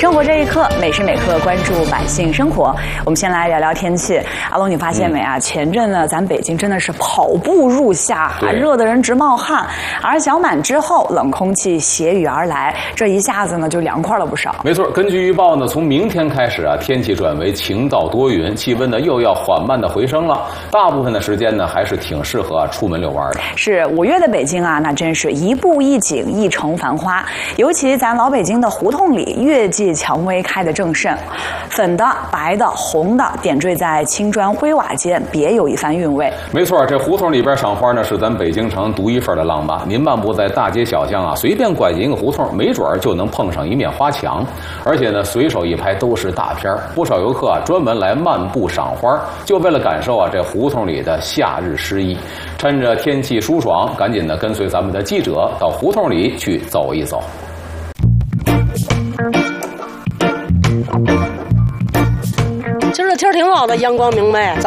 生活这一刻，每时每刻关注百姓生活。我们先来聊聊天气。阿龙，你发现没啊？前阵呢，咱北京真的是跑步入夏，热得人直冒汗。而小满之后，冷空气携雨而来，这一下子呢就凉快了不少。 没错，根据预报呢，从明天开始啊，天气转为晴到多云，气温呢又要缓慢的回升了。大部分的时间呢，还是挺适合出门遛弯的。 是5月的北京啊，那真是一步一景，一城繁花。尤其咱老北京的胡同里，月季蔷薇开得正盛，粉的、白的、红的点缀在青砖灰瓦间，别有一番韵味。 没错，这胡同里边赏花呢，是咱北京城独一份的浪漫。您漫步在大街小巷啊，随便拐进一个胡同，没准就能碰上一面花墙，而且呢，随手一拍都是大片。不少游客啊，专门来漫步赏花，就为了感受啊这胡同里的夏日诗意。趁着天气舒爽，赶紧的跟随咱们的记者到胡同里去走一走。 今儿这天儿挺好的，阳光明媚。